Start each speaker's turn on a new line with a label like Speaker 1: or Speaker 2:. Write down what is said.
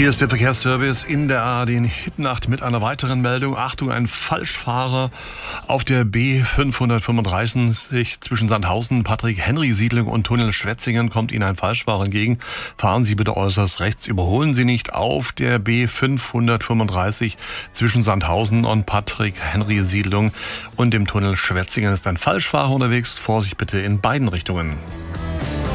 Speaker 1: Hier ist der Verkehrsservice in der ARD Hitnacht mit einer weiteren Meldung. Achtung, ein Falschfahrer auf der B535 zwischen Sandhausen, Patrick-Henry-Siedlung und Tunnel Schwetzingen kommt Ihnen ein Falschfahrer entgegen. Fahren Sie bitte äußerst rechts, überholen Sie nicht auf der B535 zwischen Sandhausen und Patrick-Henry-Siedlung und dem Tunnel Schwetzingen ist ein Falschfahrer unterwegs. Vorsicht bitte in beiden Richtungen.